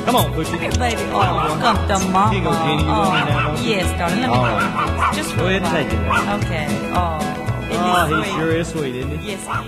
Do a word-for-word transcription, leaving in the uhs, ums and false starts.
Come on, Poochie. Come here, baby. Oh, come to mama. Here you go, Jenny. You want me now, Oh, don't you? yes, darling. Let me All hold right. you. Just Go ahead and take it, baby. Okay. Oh, isn't Oh, he he sweet? sure is sweet, isn't he? Yes, he is.